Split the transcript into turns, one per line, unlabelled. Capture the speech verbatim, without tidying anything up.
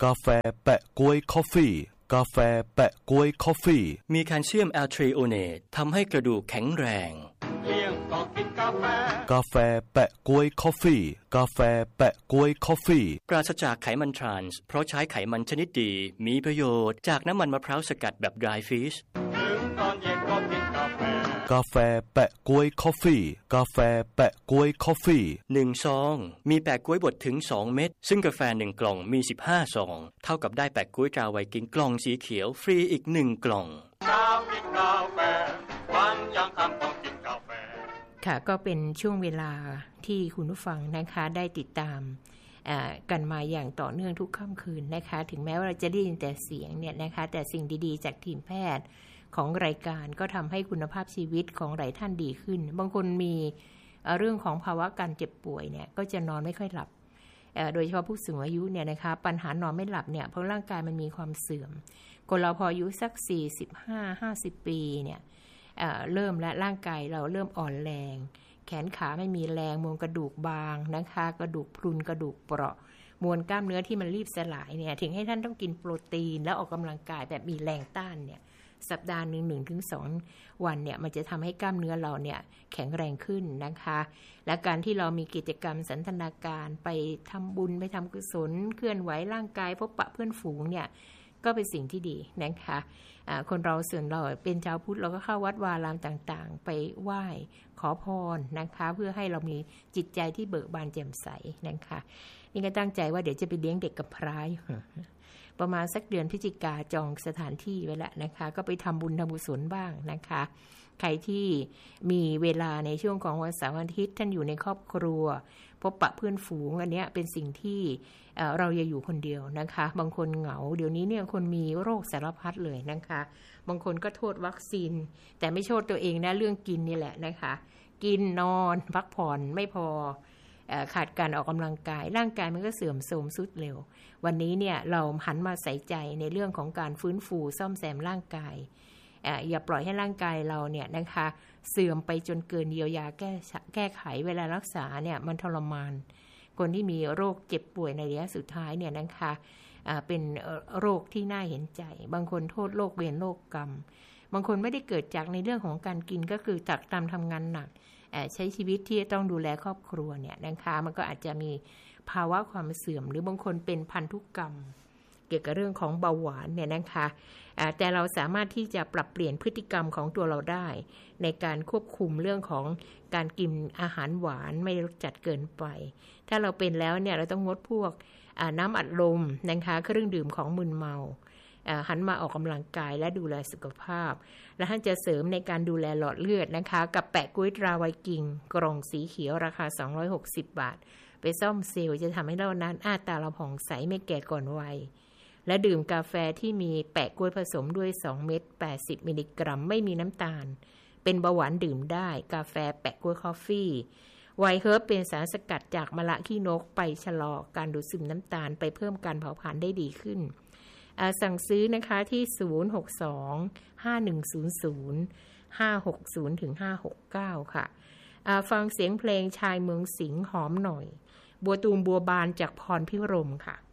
กาแฟแปะก๊วยคอฟฟี่กาแฟแปะก๊วยคอฟฟี่
มีแคลเซียมแอลทริโอเนตทำให้กระดูกแข็งแรง
เลี้ยงก็กินกาแฟ
กาแฟแปะก๊วยคอฟฟี่กาแฟแปะก๊วยคอฟฟี่
ปราศจากไขมันทรานส์เพราะใช้ไขมันชนิดดีมีประโยชน์จากน้ำมันมะพร้าวสกัดแบบ dry fish
ถึงตอนเย็นก็กินกาแฟ
กาแฟแปะก๊วยคอฟฟี่กาแฟแปะก๊วยคอฟฟี่
หนึ่งซองมีแปะก๊วยบดถึงสองเม็ดซึ่งกาแฟหนึ่งกล่องมีสิบห้าซองเท่ากับได้แปะก๊วยตราไวกิ้งกล่องสีเขียวฟรีอีกหนึ่งกล่อง
เช้ากินกาแฟวันยังค่ำต้องกินกาแฟ
ค่ะก็เป็นช่วงเวลาที่คุณผู้ฟังนะคะได้ติดตามกันมาอย่างต่อเนื่องทุกค่ำคืนนะคะถึงแม้ว่าเราจะได้ยินแต่เสียงเนี่ยนะคะแต่สิ่งดีๆจากทีมแพทย์ของรายการก็ทำให้คุณภาพชีวิตของหลายท่านดีขึ้นบางคนมีเรื่องของภาวะการเจ็บป่วยเนี่ยก็จะนอนไม่ค่อยหลับโดยเฉพาะผู้สูงอายุเนี่ยนะคะปัญหานอนไม่หลับเนี่ยเพราะร่างกายมันมีความเสื่อมคนเราพออายุสักสี่สิบห้า ห้าสิบปีเนี่ยเอ่อเริ่มและร่างกายเราเริ่มอ่อนแรงแขนขาไม่มีแรงมวลกระดูกบางนะคะกระดูกพรุนกระดูกเปราะมวลกล้ามเนื้อที่มันรีบสลายเนี่ยถึงให้ท่านต้องกินโปรตีนแล้วออกกำลังกายแบบมีแรงต้านเนี่ยสัปดาห์หนึ่ง หนึ่งถึงสอง วันเนี่ยมันจะทำให้กล้ามเนื้อเราเนี่ยแข็งแรงขึ้นนะคะและการที่เรามีกิจกรรมสันทนาการไปทำบุญไปทำกุศลเคลื่อนไหวร่างกายพบปะเพื่อนฝูงเนี่ยก็เป็นสิ่งที่ดีนะคะะคนเราส่วนเราเป็นชาวพุทธเราก็เข้าวัดวารามต่างๆไปไหว้ขอพรนะคะเพื่อให้เรามีจิตใจที่เบิกบานแจ่มใสนะคะนี่ก็ตั้งใจว่าเดี๋ยวจะไปเลี้ยงเด็กกำพร้าประมาณสักเดือนพฤศจิกาจองสถานที่ไว้แล้วนะคะก็ไปทำบุญทำกุศลบ้างนะคะใครที่มีเวลาในช่วงของวันเสาร์อาทิตย์ท่านอยู่ในครอบครัวพบปะเพื่อนฝูงอันนี้เป็นสิ่งที่เราอย่าอยู่คนเดียวนะคะบางคนเหงาเดี๋ยวนี้เนี่ยคนมีโรคสารพัดเลยนะคะบางคนก็โทษวัคซีนแต่ไม่โทษตัวเองนะเรื่องกินนี่แหละนะคะกินนอนพักผ่อนไม่พอขาดการออกกำลังกายร่างกายมันก็เสื่อมโทรมทรุดเร็ววันนี้เนี่ยเราหันมาใส่ใจในเรื่องของการฟื้นฟูซ่อมแซมร่างกายอย่าปล่อยให้ร่างกายเราเนี่ยนะคะเสื่อมไปจนเกินเยียวยาแก้แก้ไขเวลารักษาเนี่ยมันทรมานคนที่มีโรคเจ็บป่วยในระยะสุดท้ายเนี่ยนะคะเป็นโรคที่น่าเห็นใจบางคนโทษโรคเวรโรคกรรมบางคนไม่ได้เกิดจากในเรื่องของการกินก็คือจากตามทำงานหนักใช้ชีวิตที่ต้องดูแลครอบครัวเนี่ยนะคะมันก็อาจจะมีภาวะความเสื่อมหรือบางคนเป็นพันธุกรรมเกี่ยวกับเรื่องของเบาหวานเนี่ยนะคะแต่เราสามารถที่จะปรับเปลี่ยนพฤติกรรมของตัวเราได้ในการควบคุมเรื่องของการกินอาหารหวานไม่รสจัดเกินไปถ้าเราเป็นแล้วเนี่ยเราต้องงดพวกน้ำอัดลมนะคะเครื่องดื่มของมึนเมาหันมาออกกำลังกายและดูแลสุขภาพและท่านจะเสริมในการดูแลหลอดเลือดนะคะกับแปะก๊วยตราไวกิ้งกล่องสีเขียวราคาสองร้อยหกสิบบาทไปซ่อมเซลล์จะทำให้เรานั้นอ้าตาเราผ่องใสไม่แก่ก่อนวัยและดื่มกาแฟที่มีแปะก๊วยผสมด้วยสองเม็ดแปดสิบมิลลิกรัมไม่มีน้ำตาลเป็นเบาหวานดื่มได้กาแฟแปะก๊วยคอฟฟี่ไวเฮิร์บเป็นสารสกัดจากมะละขี้นกไปชะลอการดูดซึมน้ำตาลไปเพิ่มการเผาผลาญได้ดีขึ้นสั่งซื้อนะคะที่ศูนย์ หก สอง ห้า หนึ่ง ศูนย์ ศูนย์ ห้า หก ศูนย์ ถึง ห้า หก เก้าค่ะฟังเสียงเพลงชายเมืองสิงห์หอมหน่อยบัวตูมบัวบานจากพรพิรมค่ะ